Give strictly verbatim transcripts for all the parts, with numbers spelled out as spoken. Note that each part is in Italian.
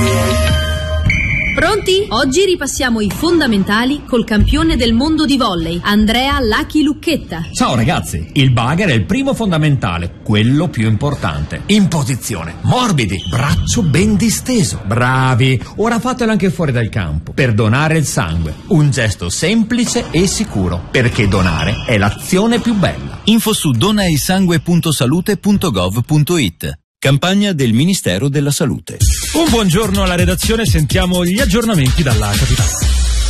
Pronti? Oggi ripassiamo i fondamentali col campione del mondo di volley, Andrea Lucky Lucchetta. Ciao ragazzi, il bugger è il primo fondamentale, quello più importante. In posizione, morbidi, braccio ben disteso. Bravi, ora fatelo anche fuori dal campo, per donare il sangue. Un gesto semplice e sicuro, perché donare è l'azione più bella. Info su donaisangue punto salute punto gov punto it. Campagna del Ministero della Salute. Un buongiorno alla redazione, sentiamo gli aggiornamenti dalla capitale.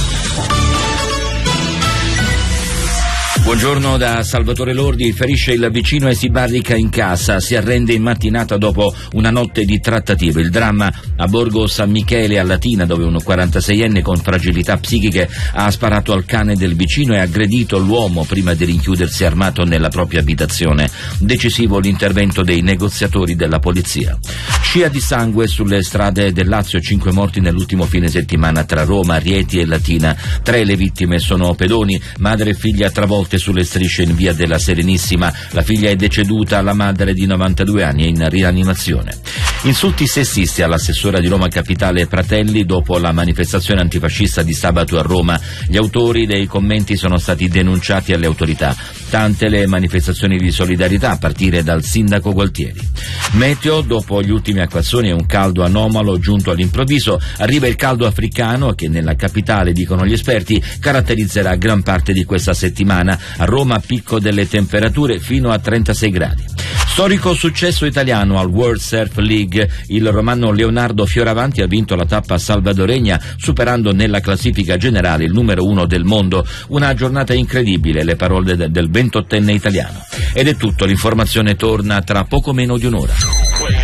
Buongiorno da Salvatore Lordi. Ferisce il vicino e si barrica in casa, si arrende in mattinata dopo una notte di trattative. Il dramma a Borgo San Michele a Latina, dove un quarantaseienne con fragilità psichiche ha sparato al cane del vicino e aggredito l'uomo prima di rinchiudersi armato nella propria abitazione. Decisivo l'intervento dei negoziatori della polizia. Scia di sangue sulle strade del Lazio, cinque morti nell'ultimo fine settimana tra Roma, Rieti e Latina. Tre le vittime sono pedoni, madre e figlia travolte sulle strisce in via della Serenissima. La figlia è deceduta, la madre di novantadue anni è in rianimazione. Insulti sessisti all'assessora di Roma Capitale Pratelli dopo la manifestazione antifascista di sabato a Roma. Gli autori dei commenti sono stati denunciati alle autorità. Tante le manifestazioni di solidarietà a partire dal sindaco Gualtieri. Meteo, dopo gli ultimi acquazzoni e un caldo anomalo giunto all'improvviso, arriva il caldo africano che nella capitale, dicono gli esperti, caratterizzerà gran parte di questa settimana. A Roma picco delle temperature fino a trentasei gradi. Storico successo italiano al World Surf League. Il romano Leonardo Fioravanti ha vinto la tappa salvadoregna, superando nella classifica generale il numero uno del mondo. Una giornata incredibile, le parole de- del ventottenne italiano. Ed è tutto, l'informazione torna tra poco meno di un'ora.